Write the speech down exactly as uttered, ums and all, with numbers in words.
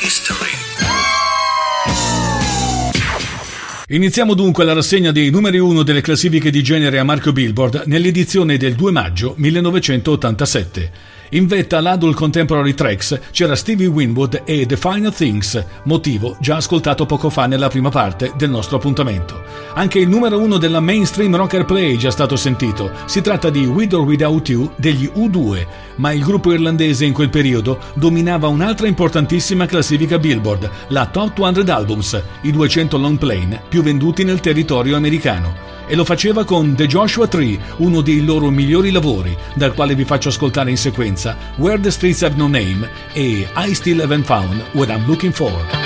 Iniziamo dunque la rassegna dei numeri uno delle classifiche di genere a marchio Billboard nell'edizione del due maggio millenovecentottantasette. In vetta all'Adult Contemporary Tracks c'era Stevie Winwood e The Finer Things, motivo già ascoltato poco fa nella prima parte del nostro appuntamento. Anche il numero uno della Mainstream Rocker Play è già stato sentito. Si tratta di With or Without You degli U due, ma il gruppo irlandese in quel periodo dominava un'altra importantissima classifica Billboard, la Top duecento Albums, i duecento long plane più venduti nel territorio americano. E lo faceva con The Joshua Tree, uno dei loro migliori lavori, dal quale vi faccio ascoltare in sequenza Where the Streets Have No Name e I Still Haven't Found What I'm Looking For.